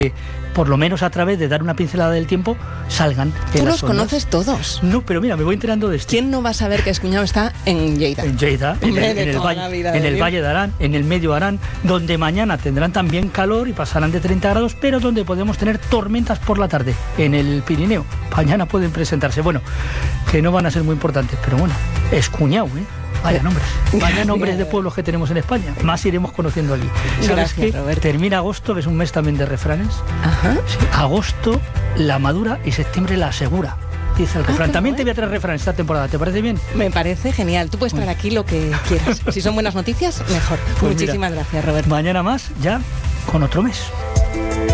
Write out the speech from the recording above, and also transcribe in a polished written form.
por lo menos a través de dar una pincelada del tiempo, salgan. Tú los conoces todos. No, pero mira, me voy enterando de esto. ¿Quién no va a saber que Escuñado está en Lleida? En Lleida, en el Valle de Arán, en el Medio Arán, donde mañana tendrán también calor y pasarán de 30 grados, pero donde podemos tener tormentas por la tarde, en el Pirineo. Mañana pueden presentarse. Bueno, que no van a ser muy importantes, pero bueno, Escuñado, ¿eh? Vaya nombres de pueblos que tenemos en España. Más iremos conociendo allí. ¿Sabes qué? Termina agosto, que es un mes también de refranes. Ajá. Sí, agosto la madura y septiembre la asegura, dice el refrán. También te voy a traer refranes esta temporada, ¿te parece bien? Me parece genial. Tú puedes traer aquí lo que quieras. Si son buenas noticias, mejor. Pues muchísimas gracias, Roberto. Mañana más, ya con otro mes.